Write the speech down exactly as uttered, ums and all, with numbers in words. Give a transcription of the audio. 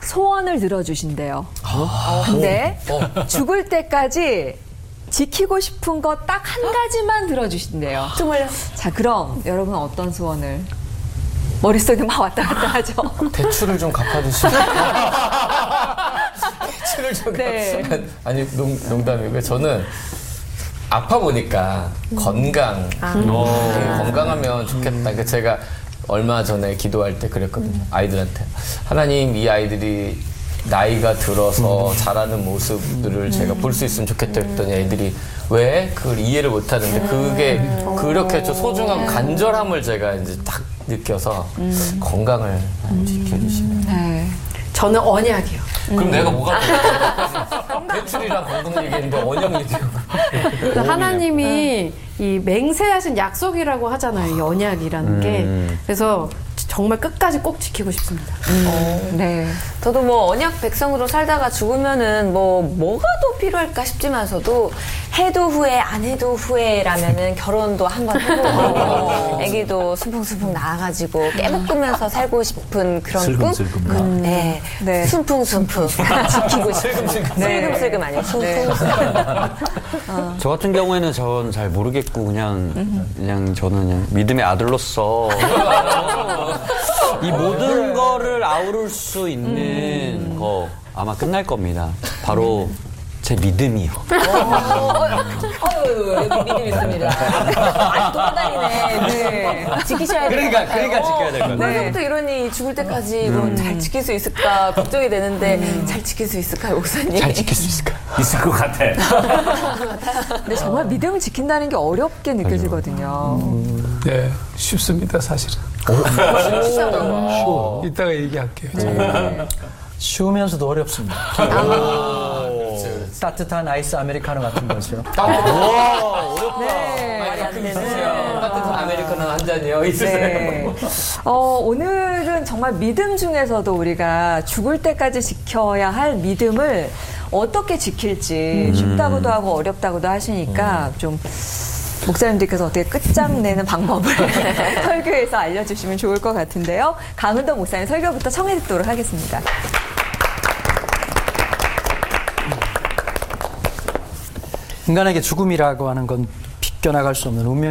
소원을 들어주신대요. 근데 죽을 때까지 지키고 싶은 거 딱 한 가지만 들어주신대요. 정말요? 자, 그럼 여러분 어떤 소원을? 머릿속에 막 왔다 갔다 하죠. 대출을 좀 갚아주시면. 대출을 좀 네. 갚... 아니 농, 농담이고요. 저는 아파 보니까 건강, 아. 네, 건강하면 좋겠다. 그러니까 제가 얼마 전에 기도할 때 그랬거든요. 아이들한테 하나님, 이 아이들이 나이가 들어서 자라는 모습들을 제가 볼 수 있으면 좋겠다 했더니 애들이 왜 그걸 이해를 못 하는데 그게 그렇게 좀 소중한 간절함을 제가 이제 딱 느껴서 건강을 지켜주시면. 네. 저는 언약이요. 그럼 내가 뭐가 대출이랑 건강 얘기했는데 언영 얘기하고. 그래서 하나님이 이 맹세하신 약속이라고 하잖아요. 이 언약이라는 게. 그래서 정말 끝까지 꼭 지키고 싶습니다. 음, 네. 저도 뭐 언약 백성으로 살다가 죽으면은 뭐 뭐가 더 필요할까 싶지만서도 해도 후회 안 해도 후회라면은 결혼도 한번 해보고 애기도 순풍순풍 낳아가지고 깨볶으면서 살고 싶은 그런 꿈. 슬금슬금. 음, 네. 네. 순풍순풍 지키고 싶은. 슬금슬금 아니에요. 순풍순풍. 저 같은 경우에는 전 잘 모르겠고 그냥 그냥 저는 그냥 믿음의 아들로서 이 모든 거를 아우를 수 있는 거 아마 끝날 겁니다. 바로 제 믿음이요. 어유 여기 믿음 있습니다. 아, 돌아다니네. 네. 지키셔야 돼요. 그러니까 그러니까 지켜야 될 것 같아요. 벌써부터 이러니 죽을 때까지 뭐 잘 지킬 수 있을까 걱정이 되는데 잘 지킬 수 있을까요, 목사님? 잘 지킬 수 있을까? 있을 것 같아. 근데 정말 믿음을 지킨다는 게 어렵게 느껴지거든요. 네, 쉽습니다, 사실은. 쉬워. 이따가 얘기할게요. 쉬우면서도 어렵습니다. 따뜻한 아이스 아메리카노 같은 거죠. 네. 말이 안 되는. 따뜻한 아메리카노 한 잔이요. 있으세요? 네. 어, 오늘은 정말 믿음 중에서도 우리가 죽을 때까지 지켜야 할 믿음을 어떻게 지킬지 쉽다고도 하고 어렵다고도 하시니까 좀 목사님들께서 어떻게 끝장내는 방법을 설교에서 알려주시면 좋을 것 같은데요. 강은도 목사님 설교부터 청해 듣도록 하겠습니다. 인간에게 죽음이라고 하는 건 비껴나갈 수 없는 운명.